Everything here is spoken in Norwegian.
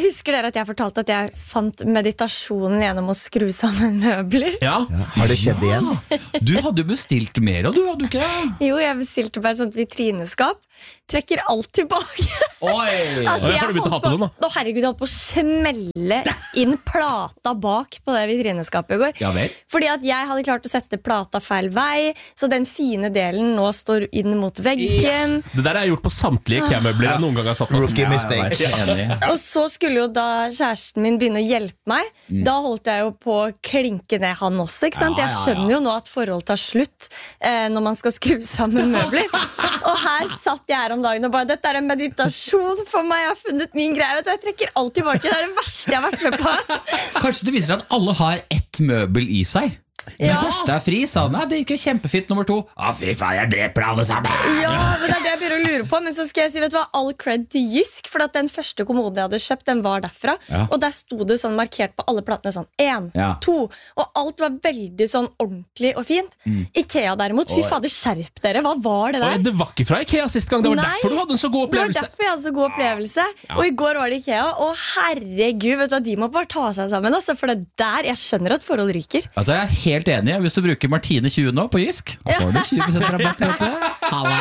Husker dere at jeg fortalte at jeg fant meditasjonen gjennom å skru sammen møbler? Ja. Har det skjedd igjen? Du hadde jo bestilt mer, og du hadde jo ikke Jo, jeg bestilte bare et sånt vitrineskap. Trekker alt tilbake. Oi, Altså, har du begynt å hate det nå? Å, herregud, jeg holdt på å smelle inn plata bak på det vitrineskapet i går. Ja vel. Fordi at jeg hadde klart å sette plata feil vei, så den fine delen nå står inn mot veggen. Det der har jeg gjort på samtlige IKEA-møbler jeg noen gang har satt opp. Rookie mistake. Jeg er enig. Og så skulle jo da kjæresten min begynne å hjelpe meg. Da holdt jeg jo på å klinke ned han også, ikke sant? Ja, Jeg ja, ja. skjønner jo nå at forhold tar slutt når man skal skru sammen møbler. Og her satt jeg her om dagen og bare, dette er en meditasjon for meg, jeg har funnet min greie, vet du, jeg trekker alt tilbake, det er det verste jeg har vært med på. Kanskje det viser seg at alle har ett møbel i seg. Det første er fri, sa han. Nei, det gikk jo kjempefint. Nummer 2. Å, fy faen, jeg dreper alle sammen. Ja, men det er det jeg begynner å lure på. Men så skal jeg si, vet du hva, all cred til Jysk, for at den første kommoden jeg hadde kjøpt, den var derfra. Ja. Og der sto det sånn markert på alle platene sånn 1, Ja. 2, og alt var veldig sånn ordentlig og fint. Ikea derimot, fy fader, skjerp dere, hva var det Oi, der? det var ikke fra IKEA sist gang. Det var Nei. derfor du hadde en så god Det var opplevelse. derfor jeg hadde så god opplevelse. Og i går var det Ikea, og herregud, vet du hva, de må bare ta seg sammen, altså, for det der, jeg skjønner at forhold ryker. Altså, jeg er helt enig. Hvis du bruker Martine 20 nå på Jysk, da får du 20% rabatt. Vet du. Halla.